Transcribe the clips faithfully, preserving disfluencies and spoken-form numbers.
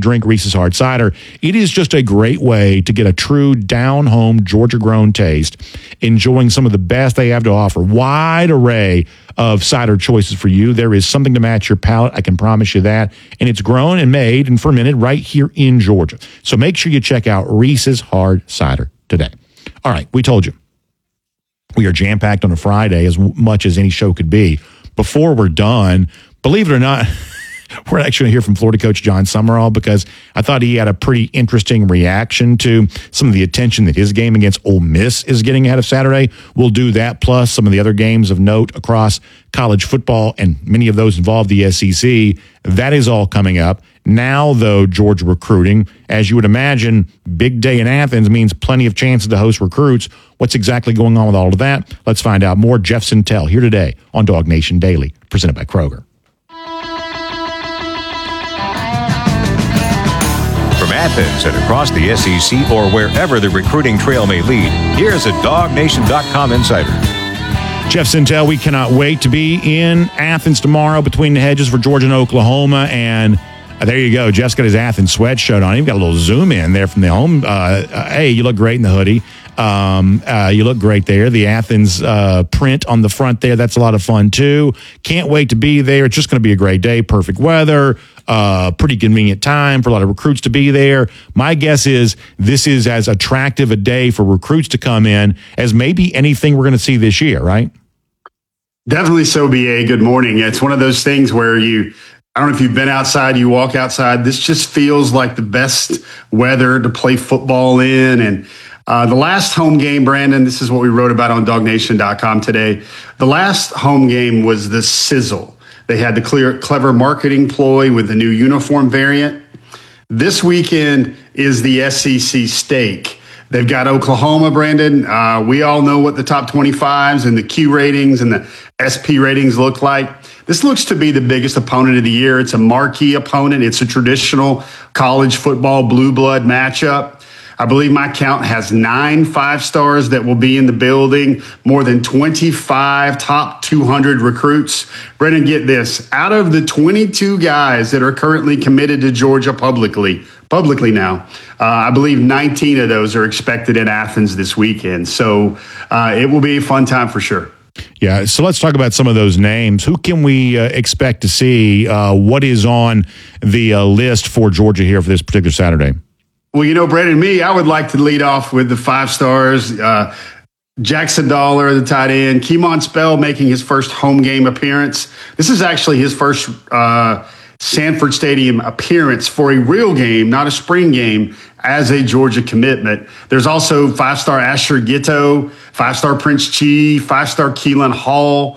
drink Reese's Hard Cider. It is just a great way to get a true down-home, Georgia-grown taste, enjoying some of the best they have to offer. Wide array of cider choices for you. There is something to match your palate, I can promise you that. And it's grown and made and fermented right here in Georgia. So make sure you check out Reese's Hard Cider today. All right, we told you. We are jam-packed on a Friday as much as any show could be. Before we're done, believe it or not, we're actually going to hear from Florida coach John Summerall because I thought he had a pretty interesting reaction to some of the attention that his game against Ole Miss is getting ahead of Saturday. We'll do that plus some of the other games of note across college football, and many of those involve the S E C. That is all coming up. Now, though, Georgia recruiting, as you would imagine, big day in Athens means plenty of chances to host recruits. What's exactly going on with all of that? Let's find out more. Jeff Sentell here today on Dog Nation Daily, presented by Kroger. From Athens and across the S E C or wherever the recruiting trail may lead, here's a dog nation dot com insider. Jeff Sentell, we cannot wait to be in Athens tomorrow between the hedges for Georgia and Oklahoma. And uh, there you go. Jeff's got his Athens sweatshirt on. He's got a little zoom in there from the home. Uh, uh, hey, you look great in the hoodie. Um, uh, you look great there. The Athens uh, print on the front there, that's a lot of fun too. Can't wait to be there. It's just going to be a great day. Perfect weather. Uh, pretty convenient time for a lot of recruits to be there. My guess is this is as attractive a day for recruits to come in as maybe anything we're going to see this year, right? Definitely so, B A. Good morning. It's one of those things where you, I don't know if you've been outside, you walk outside. This just feels like the best weather to play football in. And uh, the last home game, Brandon, this is what we wrote about on dog nation dot com today. The last home game was the sizzle. They had the clear, clever marketing ploy with the new uniform variant. This weekend is the S E C steak. They've got Oklahoma, Brandon. Uh, we all know what the top twenty-fives and the Q ratings and the S P ratings look like. This looks to be the biggest opponent of the year. It's a marquee opponent. It's a traditional college football blue blood matchup. I believe my count has nine five stars that will be in the building, more than twenty-five top two hundred recruits. Brennan, get this. Out of the twenty-two guys that are currently committed to Georgia publicly, publicly now, uh, I believe nineteen of those are expected in Athens this weekend. So uh, it will be a fun time for sure. Yeah, so let's talk about some of those names. Who can we uh, expect to see? Uh, what is on the uh, list for Georgia here for this particular Saturday? Well, you know, Brandon, me, I would like to lead off with the five stars. Uh, Jackson Dollar, the tight end. Keemon Spell making his first home game appearance. This is actually his first uh, Sanford Stadium appearance for a real game, not a spring game, as a Georgia commitment. There's also five-star Asher Gitto, five-star Prince Chi, five-star Keelan Hall.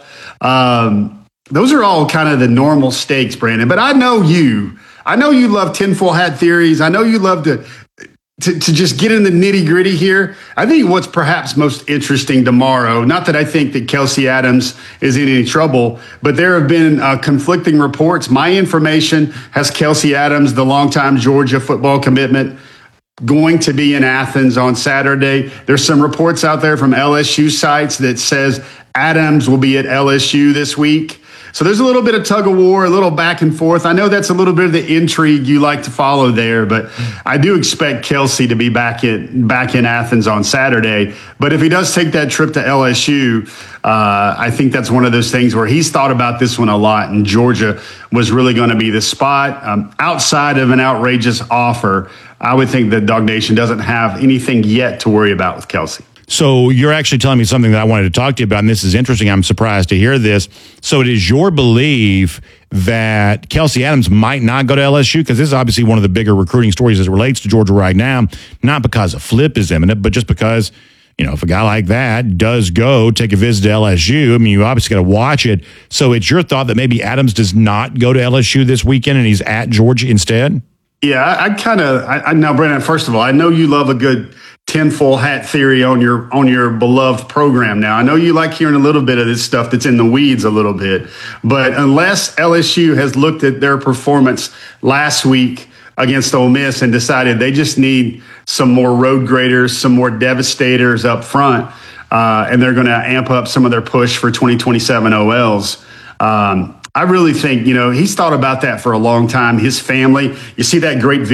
Um, those are all kind of the normal stakes, Brandon. But I know you. I know you love tinfoil hat theories. I know you love to To, to just get in the nitty gritty here. I think what's perhaps most interesting tomorrow, not that I think that Kelsey Adams is in any trouble, but there have been uh, conflicting reports. My information has Kelsey Adams, the longtime Georgia football commitment, going to be in Athens on Saturday. There's some reports out there from L S U sites that says Adams will be at L S U this week. So there's a little bit of tug of war, a little back and forth. I know that's a little bit of the intrigue you like to follow there, but I do expect Kelsey to be back in back in Athens on Saturday. But if he does take that trip to L S U, uh, I think that's one of those things where he's thought about this one a lot, and Georgia was really going to be the spot. Um, outside of an outrageous offer, I would think that Dog Nation doesn't have anything yet to worry about with Kelsey. So you're actually telling me something that I wanted to talk to you about, and this is interesting. I'm surprised to hear this. So it is your belief that Kelsey Adams might not go to L S U? Because this is obviously one of the bigger recruiting stories as it relates to Georgia right now, not because a flip is imminent, but just because, you know, if a guy like that does go take a visit to L S U, I mean, you obviously got to watch it. So it's your thought that maybe Adams does not go to L S U this weekend and he's at Georgia instead? Yeah, I, I kind of, I, I now, Brandon, first of all, I know you love a good tinfoil hat theory on your on your beloved program. Now, I know you like hearing a little bit of this stuff that's in the weeds a little bit, but unless L S U has looked at their performance last week against Ole Miss and decided they just need some more road graders, some more devastators up front, uh, and they're going to amp up some of their push for twenty twenty-seven O Ls, um, I really think, you know, he's thought about that for a long time. His family, you see that great video